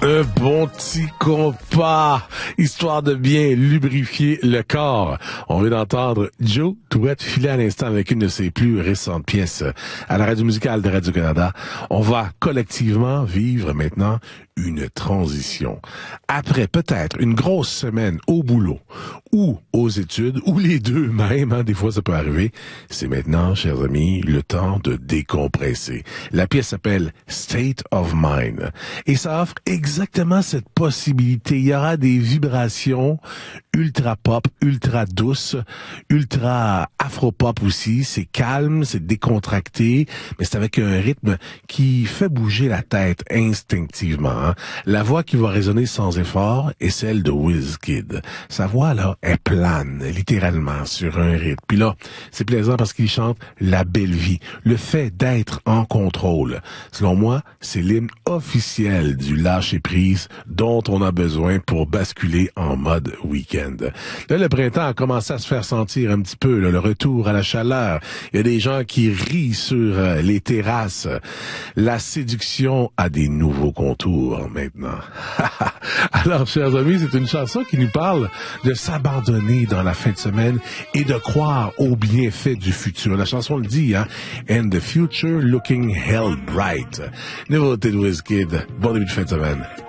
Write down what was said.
Un bon petit compas, histoire de bien lubrifier le corps. On vient d'entendre Joe Douette filer à l'instant avec une de ses plus récentes pièces à la radio musicale de Radio-Canada. On va collectivement vivre maintenant une transition. Après peut-être une grosse semaine au boulot ou aux études, ou les deux même, des fois ça peut arriver, c'est maintenant, chers amis, le temps de décompresser. La pièce s'appelle State of Mind et ça offre exactement cette possibilité. Il y aura des vibrations ultra pop, ultra douces, ultra afro-pop aussi. C'est calme, c'est décontracté, mais c'est avec un rythme qui fait bouger la tête instinctivement. La voix qui va résonner sans effort est celle de Wizkid. Sa voix, là, elle plane, littéralement, sur un rythme. Puis là, c'est plaisant parce qu'il chante la belle vie. Le fait d'être en contrôle. Selon moi, c'est l'hymne officiel du lâcher-prise dont on a besoin pour basculer en mode week-end. Là, le printemps a commencé à se faire sentir un petit peu, là, le retour à la chaleur. Il y a des gens qui rient sur les terrasses. La séduction a des nouveaux contours maintenant. Alors, chers amis, c'est une chanson qui nous parle de s'abandonner dans la fin de semaine et de croire aux bienfaits du futur. La chanson le dit, And the future looking hell bright. Nouveauté de Wizkid. Bon début de fin de semaine.